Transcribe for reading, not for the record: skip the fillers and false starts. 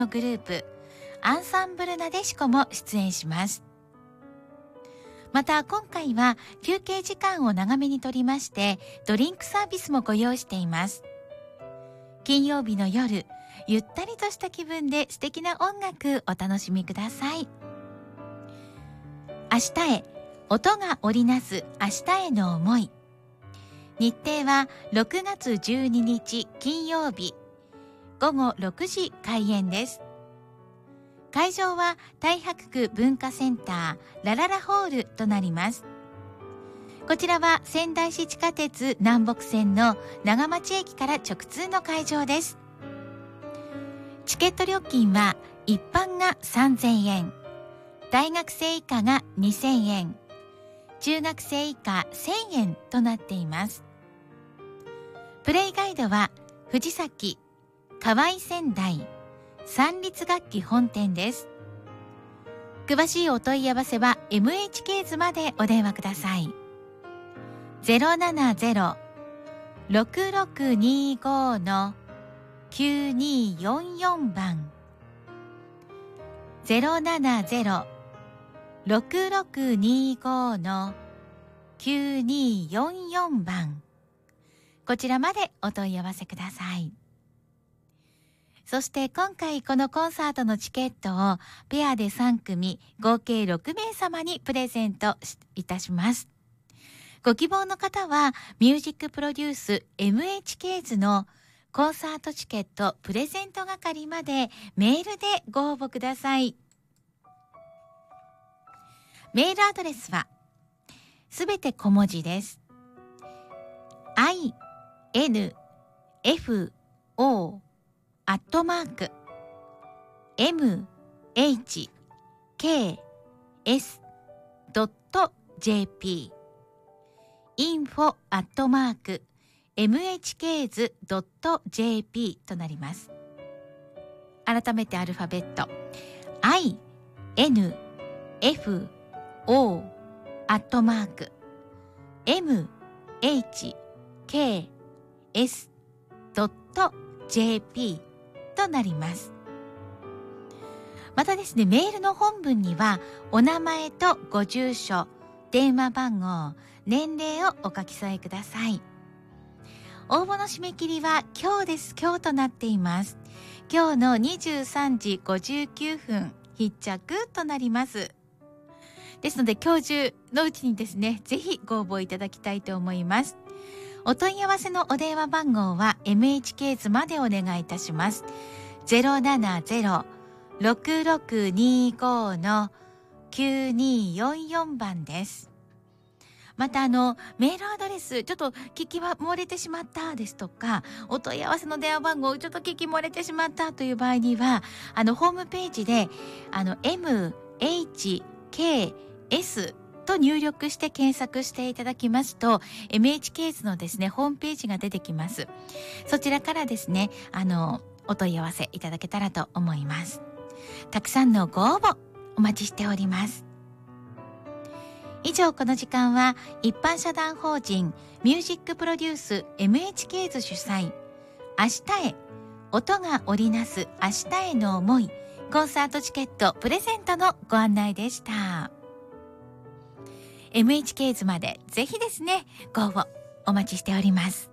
のグループアンサンブルなでしこも出演します。また今回は休憩時間を長めにとりましてドリンクサービスもご用意しています。金曜日の夜、ゆったりとした気分で素敵な音楽お楽しみください。明日へ音が織りなす明日への思い。日程は6月12日金曜日午後6時開演です。会場は太白区文化センターラララホールとなります。こちらは仙台市地下鉄南北線の長町駅から直通の会場です。チケット料金は一般が3000円、大学生以下が2000円、中学生以下1000円となっています。プレイガイドは藤崎、河合仙台、三立楽器本店です。詳しいお問い合わせは MHK 図までお電話ください。070-6625-9244 番 070-6625-9244 番、こちらまでお問い合わせください。そして今回このコンサートのチケットをペアで3組合計6名様にプレゼントいたします。ご希望の方はミュージックプロデュース MHK 図のコンサートチケットプレゼント係までメールでご応募ください。メールアドレスはすべて小文字です。info@mhks.jp info@mhks.jp となります。改めてアルファベット info@mhks.jp となります。またですね、メールの本文にはお名前とご住所、電話番号、年齢をお書き添えください。応募の締め切りは今日です。今日となっています。今日の23時59分必着となります。ですので今日中のうちにですね、ぜひご応募いただきたいと思います。お問い合わせのお電話番号は MHK 図までお願いいたします。070-6625-9244 番です。またメールアドレスちょっと聞き漏れてしまったですとか、お問い合わせの電話番号ちょっと聞き漏れてしまったという場合にはホームページでMHKS と入力して検索していただきますと MHK 図のですねホームページが出てきます。そちらからですねお問い合わせいただけたらと思います。たくさんのご応募お待ちしております。以上、この時間は一般社団法人ミュージックプロデュース MHK 図主催明日へ音が織りなす明日への思いコンサートチケットプレゼントのご案内でした。 MHK 図までぜひですねご応募お待ちしております。